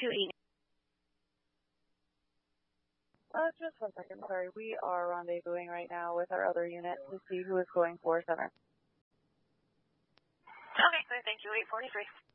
280. Just 1 second, sorry. We are rendezvousing right now with our other unit to see who is going for 7. Okay, so thank you, 843.